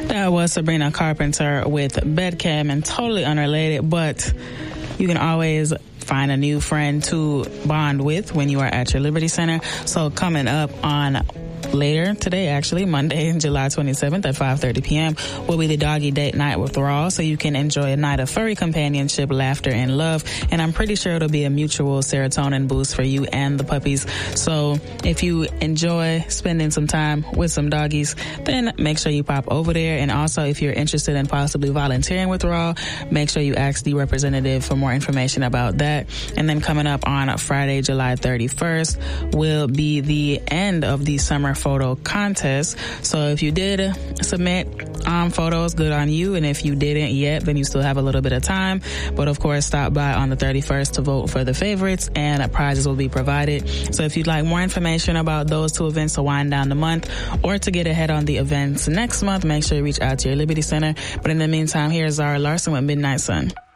That was Sabrina Carpenter with Bedcam, and totally unrelated, but you can always find a new friend to bond with when you are at your Liberty Center. So coming up on later today, actually, Monday, July 27th at 5:30 p.m. will be the doggy date night with Raw, so you can enjoy a night of furry companionship, laughter, and love. And I'm pretty sure it'll be a mutual serotonin boost for you and the puppies. So if you enjoy spending some time with some doggies, then make sure you pop over there. And also, if you're interested in possibly volunteering with Raw, make sure you ask the representative for more information about that. And then coming up on Friday, July 31st, will be the end of the summer photo contest. So if you did submit photos, good on you. And if you didn't yet, then you still have a little bit of time. But of course, stop by on the 31st to vote for the favorites, and prizes will be provided. So if you'd like more information about those two events to wind down the month, or to get ahead on the events next month, make sure you reach out to your Liberty Center. But in the meantime, here's Zara Larson with Midnight Sun.